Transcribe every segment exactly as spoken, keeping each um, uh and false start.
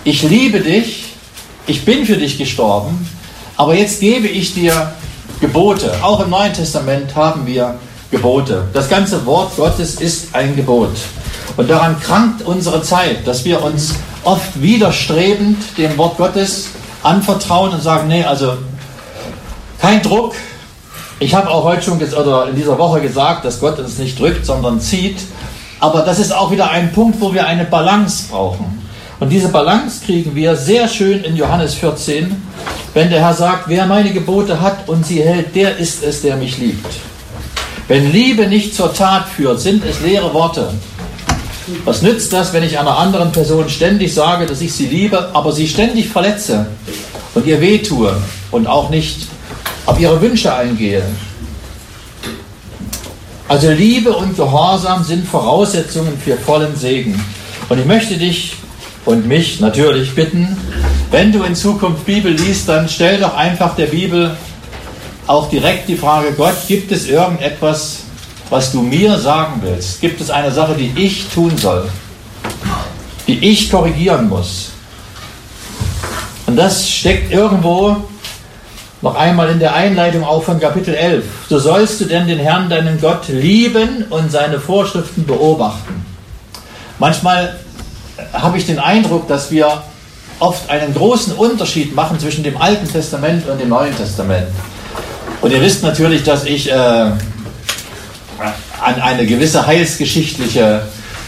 ich liebe dich, ich bin für dich gestorben, aber jetzt gebe ich dir Gebote. Auch im Neuen Testament haben wir Gebote. Das ganze Wort Gottes ist ein Gebot. Und daran krankt unsere Zeit, dass wir uns oft widerstrebend dem Wort Gottes anvertrauen und sagen, nee, also kein Druck. Ich habe auch heute schon oder in dieser Woche gesagt, dass Gott uns nicht drückt, sondern zieht. Aber das ist auch wieder ein Punkt, wo wir eine Balance brauchen. Und diese Balance kriegen wir sehr schön in Johannes vierzehn, wenn der Herr sagt, wer meine Gebote hat und sie hält, der ist es, der mich liebt. Wenn Liebe nicht zur Tat führt, sind es leere Worte. Was nützt das, wenn ich einer anderen Person ständig sage, dass ich sie liebe, aber sie ständig verletze und ihr wehtue und auch nicht auf ihre Wünsche eingehe? Also Liebe und Gehorsam sind Voraussetzungen für vollen Segen. Und ich möchte dich und mich natürlich bitten, wenn du in Zukunft Bibel liest, dann stell doch einfach der Bibel auch direkt die Frage, Gott, gibt es irgendetwas, was du mir sagen willst? Gibt es eine Sache, die ich tun soll, die ich korrigieren muss? Und das steckt irgendwo noch einmal in der Einleitung auch von Kapitel elf. So sollst du denn den Herrn, deinen Gott, lieben und seine Vorschriften beobachten. Manchmal habe ich den Eindruck, dass wir oft einen großen Unterschied machen zwischen dem Alten Testament und dem Neuen Testament. Und ihr wisst natürlich, dass ich äh, an eine gewisse heilsgeschichtliche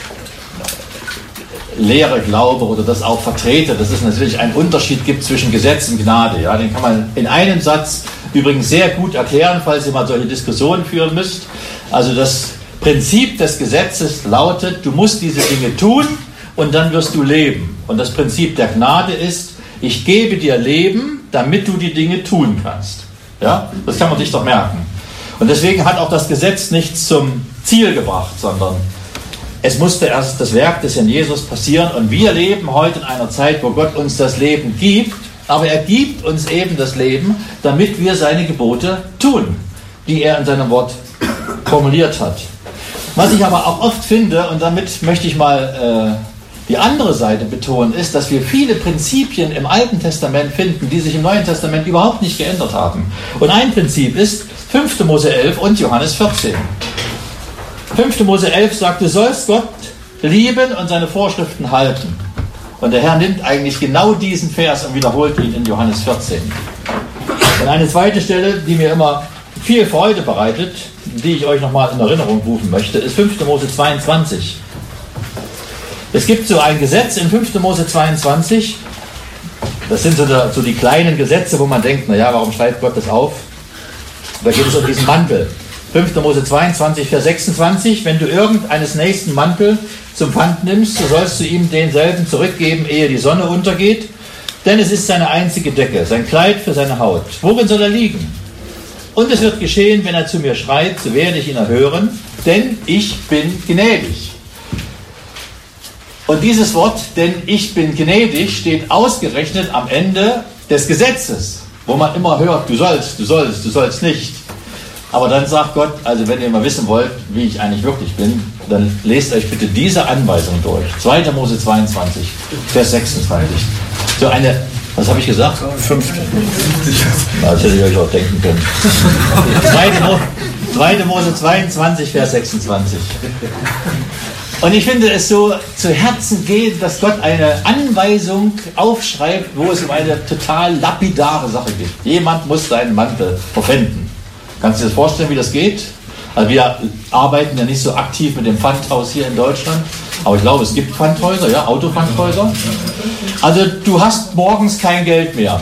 Lehre glaube oder das auch vertrete, dass es natürlich einen Unterschied gibt zwischen Gesetz und Gnade. Ja, den kann man in einem Satz übrigens sehr gut erklären, falls ihr mal solche Diskussionen führen müsst. Also das Prinzip des Gesetzes lautet, du musst diese Dinge tun und dann wirst du leben. Und das Prinzip der Gnade ist, ich gebe dir Leben, damit du die Dinge tun kannst. Ja, das kann man sich doch merken. Und deswegen hat auch das Gesetz nichts zum Ziel gebracht, sondern es musste erst das Werk des Herrn Jesus passieren. Und wir leben heute in einer Zeit, wo Gott uns das Leben gibt, aber er gibt uns eben das Leben, damit wir seine Gebote tun, die er in seinem Wort formuliert hat. Was ich aber auch oft finde, und damit möchte ich mal äh, die andere Seite betonen, ist, dass wir viele Prinzipien im Alten Testament finden, die sich im Neuen Testament überhaupt nicht geändert haben. Und ein Prinzip ist fünfte Mose elf und Johannes vierzehn. fünfte Mose elf sagt, du sollst Gott lieben und seine Vorschriften halten. Und der Herr nimmt eigentlich genau diesen Vers und wiederholt ihn in Johannes vierzehn. Und eine zweite Stelle, die mir immer viel Freude bereitet, die ich euch nochmal in Erinnerung rufen möchte, ist fünfte Mose zweiundzwanzig. Es gibt so ein Gesetz in fünfte Mose zweiundzwanzig, das sind so, der, so die kleinen Gesetze, wo man denkt, naja, warum schreibt Gott das auf? Da geht es um diesen Mantel. fünfte Mose zweiundzwanzig, Vers sechsundzwanzig, wenn du irgendeines nächsten Mantel zum Pfand nimmst, so sollst du ihm denselben zurückgeben, ehe die Sonne untergeht, denn es ist seine einzige Decke, sein Kleid für seine Haut. Worin soll er liegen? Und es wird geschehen, wenn er zu mir schreit, so werde ich ihn erhören, denn ich bin gnädig. Und dieses Wort, denn ich bin gnädig, steht ausgerechnet am Ende des Gesetzes, wo man immer hört, du sollst, du sollst, du sollst nicht. Aber dann sagt Gott, also wenn ihr mal wissen wollt, wie ich eigentlich wirklich bin, dann lest euch bitte diese Anweisung durch. zweite Mose zweiundzwanzig, Vers sechsundzwanzig. So eine, was habe ich gesagt? Fünfte. Das hätte ich euch auch denken können. zweite Mose zweiundzwanzig, Vers sechsundzwanzig. Und ich finde es so zu Herzen geht, dass Gott eine Anweisung aufschreibt, wo es um eine total lapidare Sache geht. Jemand muss seinen Mantel verpfänden. Kannst du dir das vorstellen, wie das geht? Also wir arbeiten ja nicht so aktiv mit dem Pfandhaus hier in Deutschland, aber ich glaube, es gibt Pfandhäuser, ja, Autopfandhäuser. Also du hast morgens kein Geld mehr.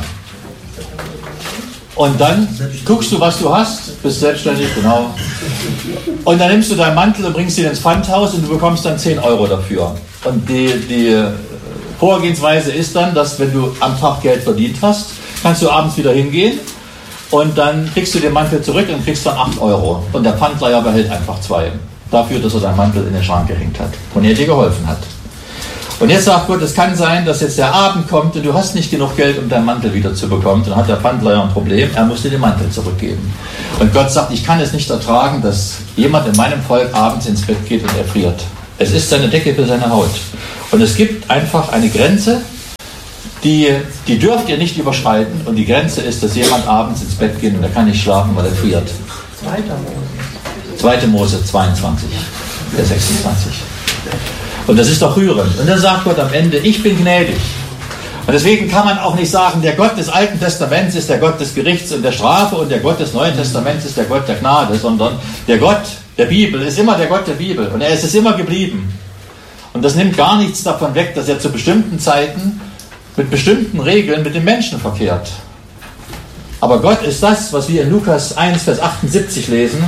Und dann guckst du, was du hast, bist selbstständig, genau. Und dann nimmst du deinen Mantel und bringst ihn ins Pfandhaus und du bekommst dann zehn Euro dafür. Und die, die Vorgehensweise ist dann, dass wenn du am Tag Geld verdient hast, kannst du abends wieder hingehen und dann kriegst du den Mantel zurück und kriegst dann acht Euro. Und der Pfandleiher behält einfach zwei. Dafür, dass er deinen Mantel in den Schrank gehängt hat und er dir geholfen hat. Und jetzt sagt Gott, es kann sein, dass jetzt der Abend kommt und du hast nicht genug Geld, um deinen Mantel wieder zu bekommen. Dann hat der Pfandleiher ein Problem, er muss dir den Mantel zurückgeben. Und Gott sagt, ich kann es nicht ertragen, dass jemand in meinem Volk abends ins Bett geht und erfriert. Es ist seine Decke für seine Haut. Und es gibt einfach eine Grenze, die, die dürft ihr nicht überschreiten. Und die Grenze ist, dass jemand abends ins Bett geht und er kann nicht schlafen, weil er friert. zweite Mose zweiundzwanzig, Vers sechsundzwanzig. Und das ist doch rührend. Und dann sagt Gott am Ende, ich bin gnädig. Und deswegen kann man auch nicht sagen, der Gott des Alten Testaments ist der Gott des Gerichts und der Strafe und der Gott des Neuen Testaments ist der Gott der Gnade, sondern der Gott der Bibel ist immer der Gott der Bibel und er ist es immer geblieben. Und das nimmt gar nichts davon weg, dass er zu bestimmten Zeiten mit bestimmten Regeln mit den Menschen verkehrt. Aber Gott ist das, was wir in Lukas eins, Vers achtundsiebzig lesen.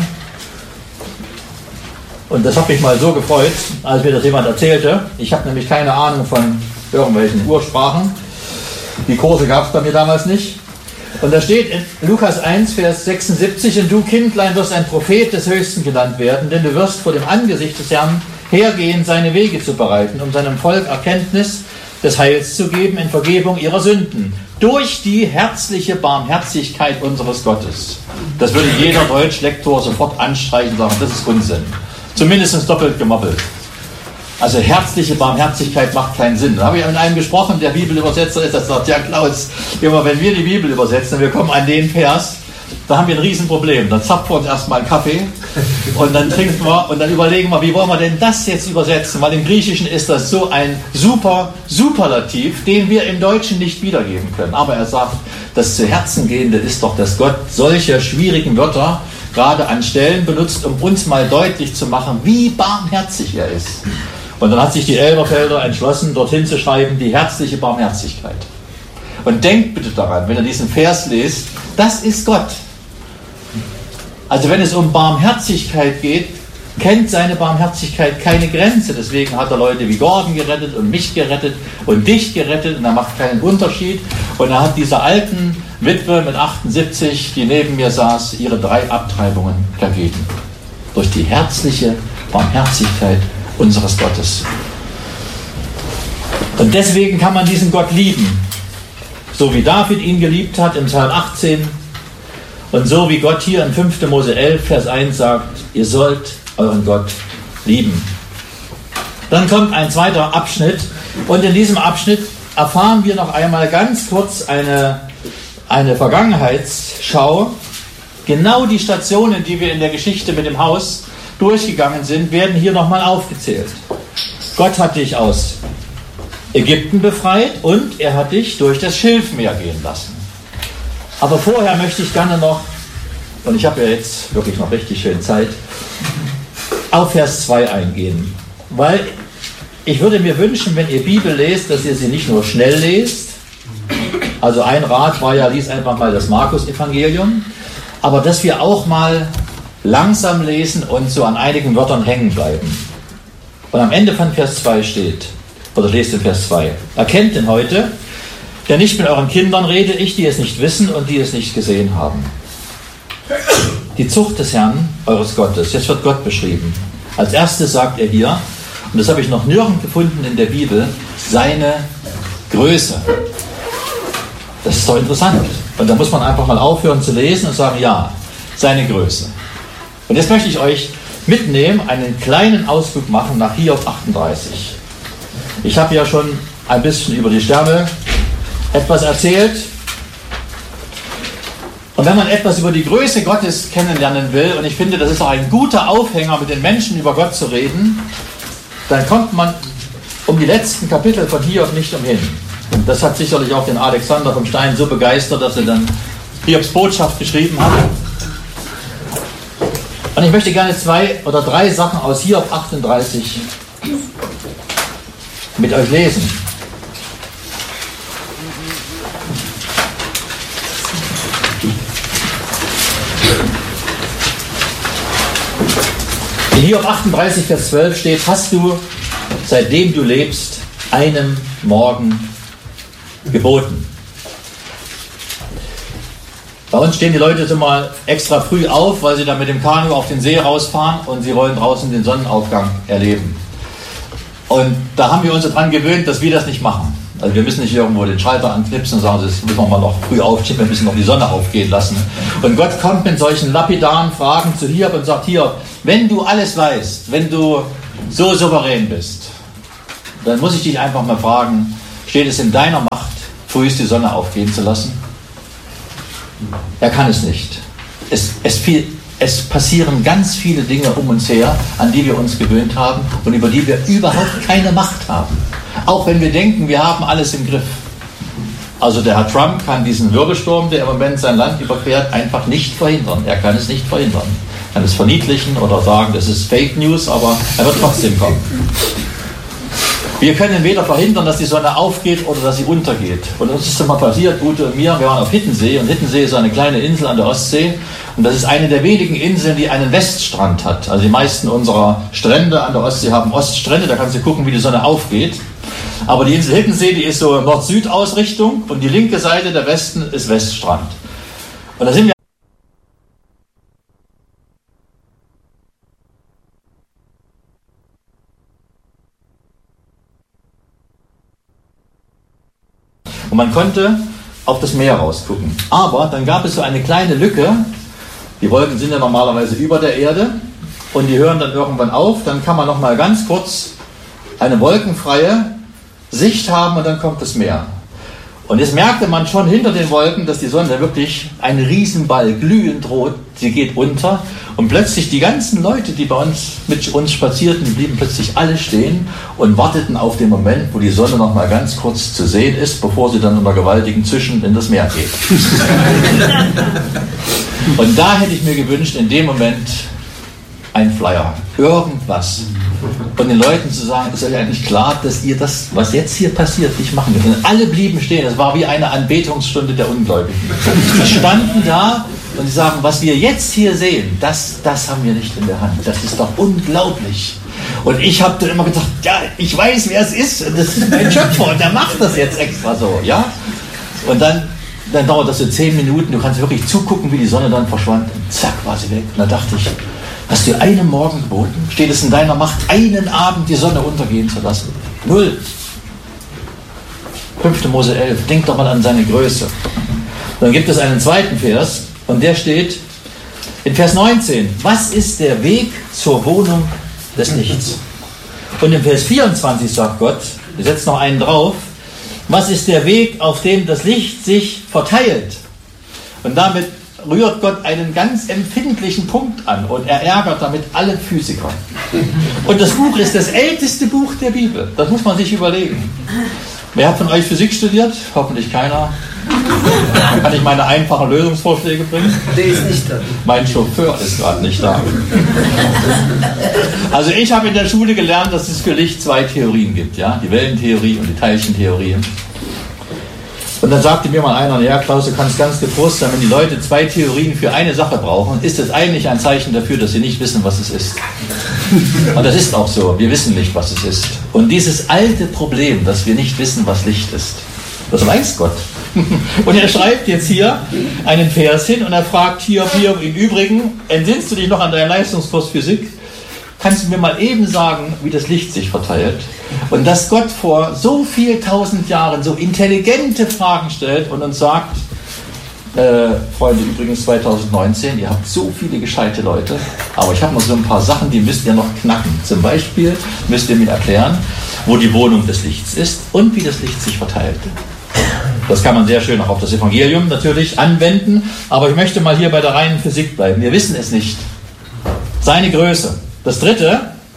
Und das hat mich mal so gefreut, als mir das jemand erzählte. Ich habe nämlich keine Ahnung von irgendwelchen Ursprachen. Die Kurse gab es bei mir damals nicht. Und da steht in Lukas eins, Vers sechsundsiebzig, und du, Kindlein, wirst ein Prophet des Höchsten genannt werden, denn du wirst vor dem Angesicht des Herrn hergehen, seine Wege zu bereiten, um seinem Volk Erkenntnis des Heils zu geben in Vergebung ihrer Sünden, durch die herzliche Barmherzigkeit unseres Gottes. Das würde jeder Deutschlektor sofort anstreichen und sagen, das ist Unsinn. Zumindest doppelt gemoppelt. Also herzliche Barmherzigkeit macht keinen Sinn. Da habe ich mit einem gesprochen, der Bibelübersetzer ist, der sagt, ja Klaus, immer wenn wir die Bibel übersetzen, wir kommen an den Vers, da haben wir ein Riesenproblem. Dann zapfen wir uns erstmal einen Kaffee und dann trinken wir und dann überlegen wir, wie wollen wir denn das jetzt übersetzen? Weil im Griechischen ist das so ein super Superlativ, den wir im Deutschen nicht wiedergeben können. Aber er sagt, das zu Herzen gehende ist doch, dass Gott solche schwierigen Wörter gerade an Stellen benutzt, um uns mal deutlich zu machen, wie barmherzig er ist. Und dann hat sich die Elberfelder entschlossen, dorthin zu schreiben, die herzliche Barmherzigkeit. Und denkt bitte daran, wenn ihr diesen Vers lest, das ist Gott. Also wenn es um Barmherzigkeit geht, kennt seine Barmherzigkeit keine Grenze. Deswegen hat er Leute wie Gordon gerettet und mich gerettet und dich gerettet und er macht keinen Unterschied. Und er hat dieser alten Witwe mit achtundsiebzig, die neben mir saß, ihre drei Abtreibungen vergeben. Durch die herzliche Barmherzigkeit unseres Gottes. Und deswegen kann man diesen Gott lieben. So wie David ihn geliebt hat im Psalm achtzehn und so wie Gott hier in fünfter Mose elf, Vers eins sagt, ihr sollt euren Gott lieben. Dann kommt ein zweiter Abschnitt und in diesem Abschnitt erfahren wir noch einmal ganz kurz eine, eine Vergangenheitsschau. Genau die Stationen, die wir in der Geschichte mit dem Haus durchgegangen sind, werden hier nochmal aufgezählt. Gott hat dich aus Ägypten befreit und er hat dich durch das Schilfmeer gehen lassen. Aber vorher möchte ich gerne noch, und ich habe ja jetzt wirklich noch richtig schön Zeit, auf Vers zwei eingehen. Weil ich würde mir wünschen, wenn ihr Bibel lest, dass ihr sie nicht nur schnell lest. Also ein Rat war ja, lies einfach mal das Markus-Evangelium. Aber dass wir auch mal langsam lesen und so an einigen Wörtern hängen bleiben. Und am Ende von Vers zwei steht, oder lest in Vers zwei, erkennt denn heute, denn nicht mit euren Kindern rede ich, die es nicht wissen und die es nicht gesehen haben. Die Zucht des Herrn, eures Gottes. Jetzt wird Gott beschrieben. Als erstes sagt er hier, und das habe ich noch nirgends gefunden in der Bibel, seine Größe. Das ist doch interessant. Und da muss man einfach mal aufhören zu lesen und sagen, ja, seine Größe. Und jetzt möchte ich euch mitnehmen, einen kleinen Ausflug machen nach Hiob achtunddreißig. Ich habe ja schon ein bisschen über die Sterne etwas erzählt. Und wenn man etwas über die Größe Gottes kennenlernen will, und ich finde, das ist auch ein guter Aufhänger, mit den Menschen über Gott zu reden, dann kommt man um die letzten Kapitel von Hiob nicht umhin. Und das hat sicherlich auch den Alexander vom Stein so begeistert, dass er dann Hiobs Botschaft geschrieben hat. Und ich möchte gerne zwei oder drei Sachen aus Hiob achtunddreißig mit euch lesen. In Hiob achtunddreißig, Vers zwölf steht, hast du, seitdem du lebst, einem Morgen geboten. Bei uns stehen die Leute so mal extra früh auf, weil sie dann mit dem Kanu auf den See rausfahren und sie wollen draußen den Sonnenaufgang erleben. Und da haben wir uns daran gewöhnt, dass wir das nicht machen. Also wir müssen nicht irgendwo den Schalter anknipsen und sagen, das müssen wir mal noch früh aufstehen, wir müssen noch die Sonne aufgehen lassen. Und Gott kommt mit solchen lapidaren Fragen zu Hiob und sagt, Hiob, wenn du alles weißt, wenn du so souverän bist, dann muss ich dich einfach mal fragen, steht es in deiner Macht, frühest die Sonne aufgehen zu lassen? Er kann es nicht. Es, es, viel, es passieren ganz viele Dinge um uns her, an die wir uns gewöhnt haben und über die wir überhaupt keine Macht haben. Auch wenn wir denken, wir haben alles im Griff. Also der Herr Trump kann diesen Wirbelsturm, der im Moment sein Land überquert, einfach nicht verhindern. Er kann es nicht verhindern. Er kann es verniedlichen oder sagen, das ist Fake News, aber er wird trotzdem kommen. Wir können weder verhindern, dass die Sonne aufgeht oder dass sie untergeht. Und das ist dann mal passiert, Ute und mir, wir waren auf Hittensee und Hittensee ist eine kleine Insel an der Ostsee und das ist eine der wenigen Inseln, die einen Weststrand hat. Also die meisten unserer Strände an der Ostsee haben Oststrände, da kannst du gucken, wie die Sonne aufgeht. Aber die Insel Hittensee, die ist so Nord-Süd-Ausrichtung und die linke Seite der Westen ist Weststrand. Und da sind wir und man konnte auf das Meer rausgucken. Aber dann gab es so eine kleine Lücke. Die Wolken sind ja normalerweise über der Erde und die hören dann irgendwann auf. Dann kann man noch mal ganz kurz eine wolkenfreie Sicht haben und dann kommt das Meer. Und jetzt merkte man schon hinter den Wolken, dass die Sonne wirklich ein Riesenball glühend rot, sie geht unter und plötzlich die ganzen Leute, die bei uns mit uns spazierten, die blieben plötzlich alle stehen und warteten auf den Moment, wo die Sonne noch mal ganz kurz zu sehen ist, bevor sie dann unter gewaltigen Zischen in das Meer geht. Und da hätte ich mir gewünscht, in dem Moment ein Flyer, irgendwas. Und den Leuten zu sagen, ist euch eigentlich klar, dass ihr das, was jetzt hier passiert, nicht machen könnt. Und alle blieben stehen. Es war wie eine Anbetungsstunde der Ungläubigen. Die standen da und die sagen, was wir jetzt hier sehen, das, das haben wir nicht in der Hand. Das ist doch unglaublich. Und ich habe dann immer gedacht, ja, ich weiß, wer es ist. Das ist ein Schöpfer und der macht das jetzt extra so, ja. Und dann, dann dauert das so zehn Minuten. Du kannst wirklich zugucken, wie die Sonne dann verschwand. Und zack, war sie weg. Und da dachte ich, hast du einen Morgen geboten? Steht es in deiner Macht, einen Abend die Sonne untergehen zu lassen? Null. fünfte Mose elf. Denk doch mal an seine Größe. Dann gibt es einen zweiten Vers und der steht in Vers neunzehn. Was ist der Weg zur Wohnung des Lichts? Und in Vers vierundzwanzig sagt Gott, wir setzen noch einen drauf, was ist der Weg, auf dem das Licht sich verteilt? Und damit rührt Gott einen ganz empfindlichen Punkt an und er ärgert damit alle Physiker. Und das Buch ist das älteste Buch der Bibel. Das muss man sich überlegen. Wer hat von euch Physik studiert? Hoffentlich keiner. Dann kann ich meine einfachen Lösungsvorschläge bringen. Der ist nicht da. Mein Chauffeur ist gerade nicht da. Also ich habe in der Schule gelernt, dass es für Licht zwei Theorien gibt. Ja? Die Wellentheorie und die Teilchentheorie. Und dann sagte mir mal einer, ja Klaus, du kannst ganz getrost sein, wenn die Leute zwei Theorien für eine Sache brauchen, ist es eigentlich ein Zeichen dafür, dass sie nicht wissen, was es ist. Und das ist auch so, wir wissen nicht, was es ist. Und dieses alte Problem, dass wir nicht wissen, was Licht ist, das weiß Gott. Und er schreibt jetzt hier einen Vers hin und er fragt hier, hier im Übrigen, entsinnst du dich noch an deinen Leistungskurs Physik? Kannst du mir mal eben sagen, wie das Licht sich verteilt? Und dass Gott vor so viel tausend Jahren so intelligente Fragen stellt und uns sagt, äh, Freunde, übrigens zwanzig neunzehn, ihr habt so viele gescheite Leute, aber ich habe noch so ein paar Sachen, die müsst ihr noch knacken. Zum Beispiel müsst ihr mir erklären, wo die Wohnung des Lichts ist und wie das Licht sich verteilt. Das kann man sehr schön auch auf das Evangelium natürlich anwenden, aber ich möchte mal hier bei der reinen Physik bleiben. Wir wissen es nicht. Seine Größe. Das dritte,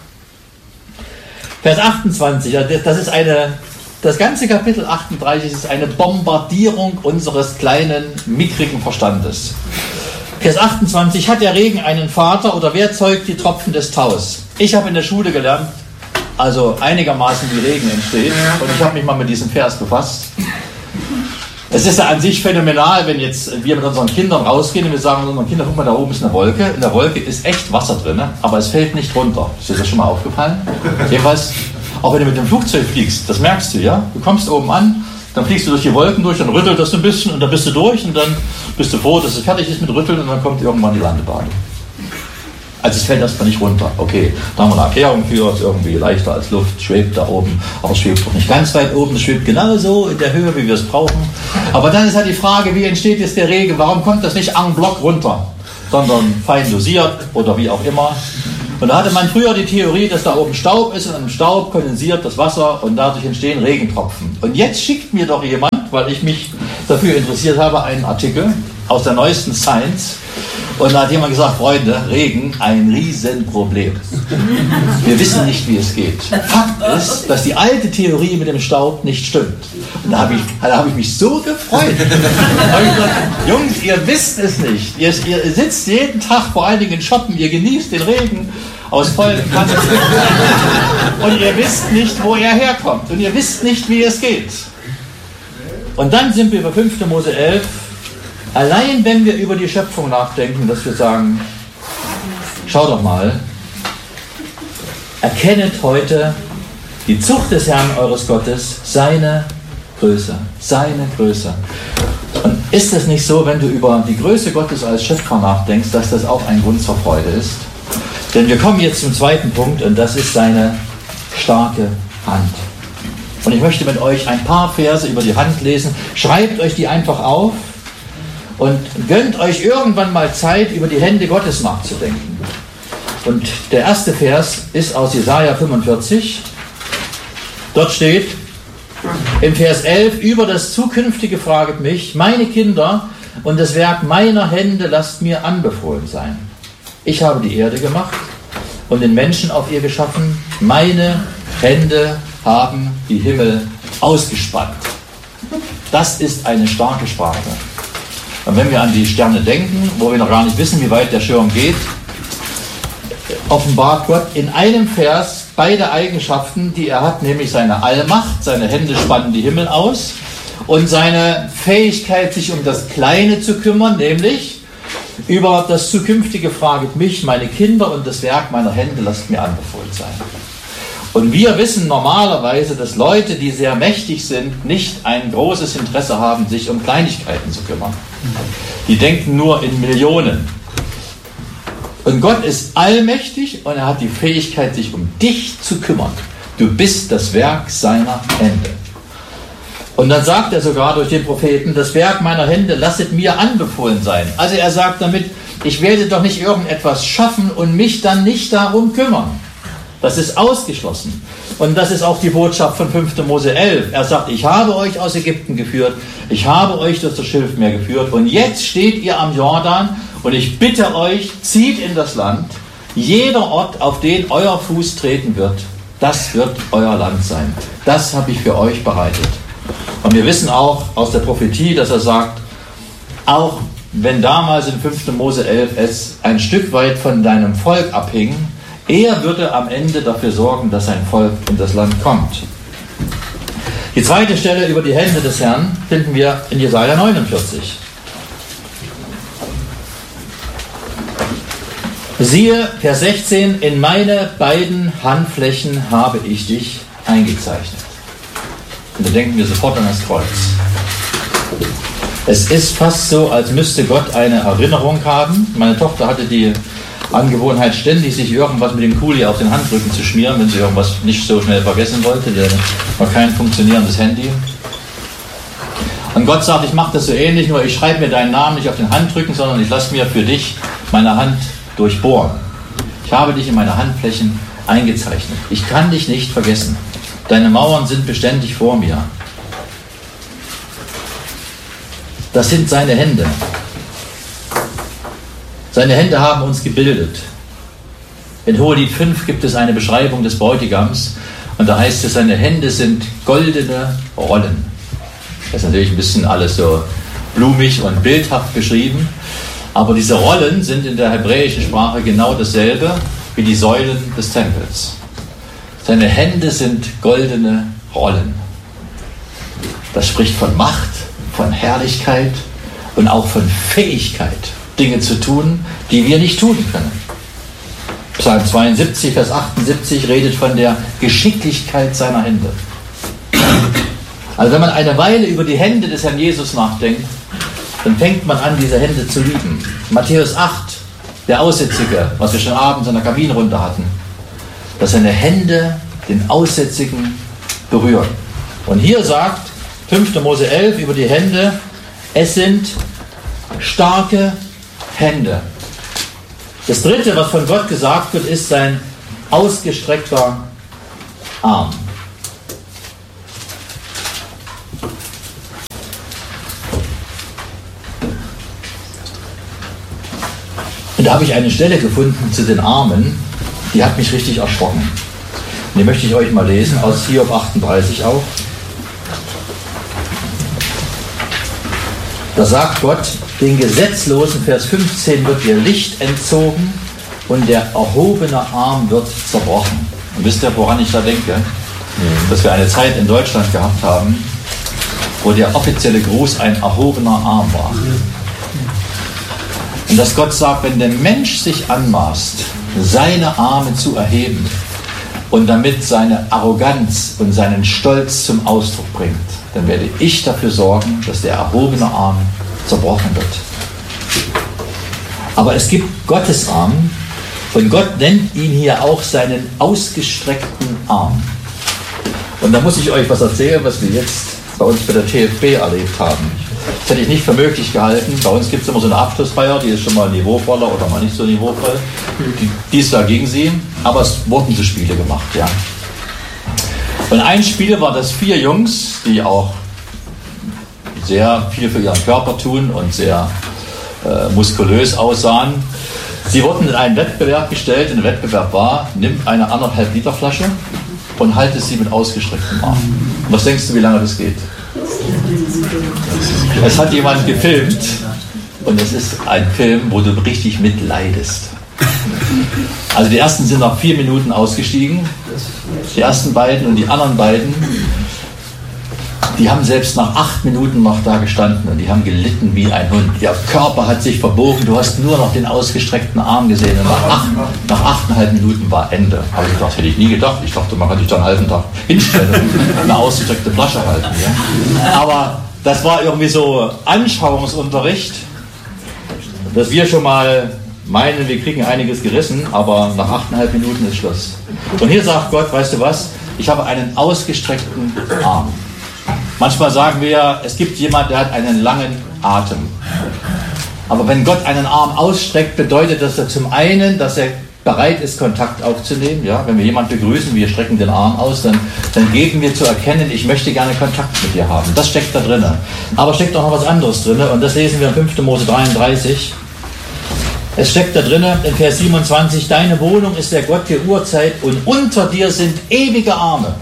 Vers achtundzwanzig, das ist eine, das ganze Kapitel achtunddreißig ist eine Bombardierung unseres kleinen, mickrigen Verstandes. Vers achtundzwanzig, hat der Regen einen Vater oder wer zeugt die Tropfen des Taus? Ich habe in der Schule gelernt, also einigermaßen wie Regen entsteht und ich habe mich mal mit diesem Vers befasst. Es ist ja an sich phänomenal, wenn jetzt wir mit unseren Kindern rausgehen und wir sagen unseren Kindern, guck mal, da oben ist eine Wolke. In der Wolke ist echt Wasser drin, aber es fällt nicht runter. Ist dir das schon mal aufgefallen? Jedenfalls, auch wenn du mit dem Flugzeug fliegst, das merkst du, ja? Du kommst oben an, dann fliegst du durch die Wolken durch, dann rüttelt das ein bisschen und dann bist du durch und dann bist du froh, dass es fertig ist mit Rütteln und dann kommt irgendwann die Landebahn. Also es fällt erstmal nicht runter. Okay, da haben wir eine Erklärung für, es ist irgendwie leichter als Luft, schwebt da oben, aber es schwebt doch nicht ganz weit oben, es schwebt genauso in der Höhe, wie wir es brauchen. Aber dann ist halt die Frage, wie entsteht jetzt der Regen? Warum kommt das nicht en bloc runter, sondern fein dosiert oder wie auch immer? Und Und da hatte man früher die Theorie, dass da oben Staub ist und im Staub kondensiert das Wasser und dadurch entstehen Regentropfen. Und jetzt schickt mir doch jemand, weil ich mich dafür interessiert habe, einen Artikel aus der neuesten Science. Und da hat jemand gesagt, Freunde, Regen, ein Riesenproblem. Wir wissen nicht, wie es geht. Fakt ist, dass die alte Theorie mit dem Staub nicht stimmt. Und da habe ich, da habe ich mich so gefreut. Da habe ich gesagt, Jungs, ihr wisst es nicht. Ihr, ihr sitzt jeden Tag vor allen Dingen in Shoppen, ihr genießt den Regen aus vollen Kannen. Und ihr wisst nicht, wo er herkommt. Und ihr wisst nicht, wie es geht. Und dann sind wir bei fünfter Mose elf. Allein wenn wir über die Schöpfung nachdenken, dass wir sagen, schau doch mal, erkennet heute die Zucht des Herrn eures Gottes, seine Größe, seine Größe. Und ist es nicht so, wenn du über die Größe Gottes als Schöpfer nachdenkst, dass das auch ein Grund zur Freude ist? Denn wir kommen jetzt zum zweiten Punkt und das ist seine starke Hand. Und ich möchte mit euch ein paar Verse über die Hand lesen. Schreibt euch die einfach auf. Und gönnt euch irgendwann mal Zeit, über die Hände Gottes nachzudenken. Und der erste Vers ist aus Jesaja fünfundvierzig. Dort steht, im Vers elf, über das Zukünftige fraget mich, meine Kinder und das Werk meiner Hände lasst mir anbefohlen sein. Ich habe die Erde gemacht und den Menschen auf ihr geschaffen. Meine Hände haben die Himmel ausgespannt. Das ist eine starke Sprache. Und wenn wir an die Sterne denken, wo wir noch gar nicht wissen, wie weit der Schirm geht, offenbart Gott in einem Vers beide Eigenschaften, die er hat, nämlich seine Allmacht, seine Hände spannen die Himmel aus, und seine Fähigkeit, sich um das Kleine zu kümmern, nämlich über das Zukünftige fraget mich, meine Kinder und das Werk meiner Hände lasst mir anbefohlen sein. Und wir wissen normalerweise, dass Leute, die sehr mächtig sind, nicht ein großes Interesse haben, sich um Kleinigkeiten zu kümmern. Die denken nur in Millionen. Und Gott ist allmächtig und er hat die Fähigkeit, sich um dich zu kümmern. Du bist das Werk seiner Hände. Und dann sagt er sogar durch den Propheten, das Werk meiner Hände lasset mir anbefohlen sein. Also er sagt damit, ich werde doch nicht irgendetwas schaffen und mich dann nicht darum kümmern. Das ist ausgeschlossen. Und das ist auch die Botschaft von fünfter Mose elf. Er sagt, ich habe euch aus Ägypten geführt, ich habe euch durch das Schilfmeer geführt und jetzt steht ihr am Jordan und ich bitte euch, zieht in das Land. Jeder Ort, auf den euer Fuß treten wird, das wird euer Land sein. Das habe ich für euch bereitet. Und wir wissen auch aus der Prophetie, dass er sagt, auch wenn damals in fünfter Mose elf es ein Stück weit von deinem Volk abhing, er würde am Ende dafür sorgen, dass sein Volk in das Land kommt. Die zweite Stelle über die Hände des Herrn finden wir in Jesaja neunundvierzig. Siehe, Vers sechzehn, in meine beiden Handflächen habe ich dich eingezeichnet. Und da denken wir sofort an das Kreuz. Es ist fast so, als müsste Gott eine Erinnerung haben. Meine Tochter hatte die Angewohnheit, ständig sich irgendwas mit dem Kuli auf den Handrücken zu schmieren, wenn sie irgendwas nicht so schnell vergessen wollte. Der war kein funktionierendes Handy. Und Gott sagt, ich mache das so ähnlich, nur ich schreibe mir deinen Namen nicht auf den Handrücken, sondern ich lasse mir für dich meine Hand durchbohren. Ich habe dich in meine Handflächen eingezeichnet. Ich kann dich nicht vergessen. Deine Mauern sind beständig vor mir. Das sind seine Hände. Seine Hände haben uns gebildet. In Hohelied fünf gibt es eine Beschreibung des Bräutigams und da heißt es, seine Hände sind goldene Rollen. Das ist natürlich ein bisschen alles so blumig und bildhaft beschrieben, aber diese Rollen sind in der hebräischen Sprache genau dasselbe wie die Säulen des Tempels. Seine Hände sind goldene Rollen. Das spricht von Macht, von Herrlichkeit und auch von Fähigkeit, Dinge zu tun, die wir nicht tun können. Psalm zweiundsiebzig, Vers achtundsiebzig redet von der Geschicklichkeit seiner Hände. Also wenn man eine Weile über die Hände des Herrn Jesus nachdenkt, dann fängt man an, diese Hände zu lieben. Matthäus acht, der Aussätzige, was wir schon abends in der Kabinenrunde hatten, dass seine Hände den Aussätzigen berühren. Und hier sagt fünfter Mose elf über die Hände, es sind starke Hände. Das dritte, was von Gott gesagt wird, ist sein ausgestreckter Arm. Und da habe ich eine Stelle gefunden zu den Armen, die hat mich richtig erschrocken. Und die möchte ich euch mal lesen, aus Hiob achtunddreißig auch. Da sagt Gott, den Gesetzlosen, Vers fünfzehn, wird ihr Licht entzogen und der erhobene Arm wird zerbrochen. Und wisst ihr, woran ich da denke? Dass wir eine Zeit in Deutschland gehabt haben, wo der offizielle Gruß ein erhobener Arm war. Und dass Gott sagt, wenn der Mensch sich anmaßt, seine Arme zu erheben und damit seine Arroganz und seinen Stolz zum Ausdruck bringt, dann werde ich dafür sorgen, dass der erhobene Arm zerbrochen wird. Aber es gibt Gottes Arm und Gott nennt ihn hier auch seinen ausgestreckten Arm. Und da muss ich euch was erzählen, was wir jetzt bei uns bei der T F B erlebt haben. Das hätte ich nicht für möglich gehalten. Bei uns gibt es immer so eine Abschlussfeier, die ist schon mal niveauvoller oder mal nicht so niveauvoll. Die, dies Jahr gegen sie, aber es wurden so Spiele gemacht, ja. Und ein Spiel war das vier Jungs, die auch sehr viel für ihren Körper tun und sehr äh, muskulös aussahen. Sie wurden in einen Wettbewerb gestellt, und der Wettbewerb war, nimm eine anderthalb Liter Flasche und halte sie mit ausgestrecktem Arm. Und was denkst du, wie lange das geht? Es hat jemand gefilmt und es ist ein Film, wo du richtig mitleidest. Also die ersten sind nach vier Minuten ausgestiegen, die ersten beiden, und die anderen beiden, die haben selbst nach acht Minuten noch da gestanden und die haben gelitten wie ein Hund. Ihr Körper hat sich verbogen, du hast nur noch den ausgestreckten Arm gesehen und nach, acht, nach achteinhalb Minuten war Ende. Aber ich dachte, hätte ich nie gedacht. Ich dachte, man kann sich da einen halben Tag hinstellen und eine ausgestreckte Flasche halten. Ja. Aber das war irgendwie so Anschauungsunterricht, dass wir schon mal meinen, wir kriegen einiges gerissen, aber nach achteinhalb Minuten ist Schluss. Und hier sagt Gott, weißt du was, ich habe einen ausgestreckten Arm. Manchmal sagen wir, es gibt jemand, der hat einen langen Atem. Aber wenn Gott einen Arm ausstreckt, bedeutet das ja zum einen, dass er bereit ist, Kontakt aufzunehmen. Ja? Wenn wir jemanden begrüßen, wir strecken den Arm aus, dann, dann geben wir zu erkennen, ich möchte gerne Kontakt mit dir haben. Das steckt da drin. Aber steckt auch noch was anderes drin, und das lesen wir in fünfter Mose dreiunddreißig. Es steckt da drin, in Vers siebenundzwanzig, deine Wohnung ist der Gott der Urzeit und unter dir sind ewige Arme.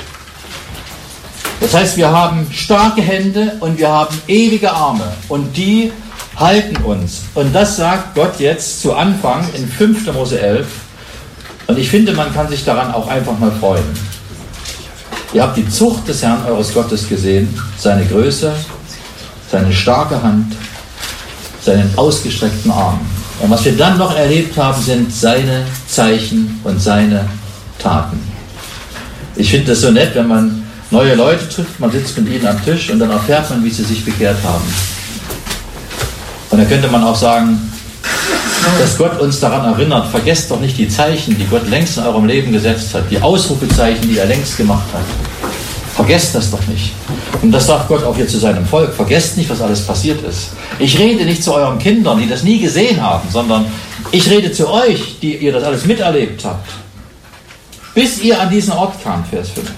Das heißt, wir haben starke Hände und wir haben ewige Arme und die halten uns. Und das sagt Gott jetzt zu Anfang in fünfter Mose elf. Und ich finde, man kann sich daran auch einfach mal freuen. Ihr habt die Zucht des Herrn eures Gottes gesehen, seine Größe, seine starke Hand, seinen ausgestreckten Arm. Und was wir dann noch erlebt haben, sind seine Zeichen und seine Taten. Ich finde das so nett, wenn man neue Leute trifft, man sitzt mit ihnen am Tisch und dann erfährt man, wie sie sich bekehrt haben. Und dann könnte man auch sagen, dass Gott uns daran erinnert, vergesst doch nicht die Zeichen, die Gott längst in eurem Leben gesetzt hat, die Ausrufezeichen, die er längst gemacht hat. Vergesst das doch nicht. Und das sagt Gott auch hier zu seinem Volk. Vergesst nicht, was alles passiert ist. Ich rede nicht zu euren Kindern, die das nie gesehen haben, sondern ich rede zu euch, die ihr das alles miterlebt habt. Bis ihr an diesen Ort kamt, Vers fünf.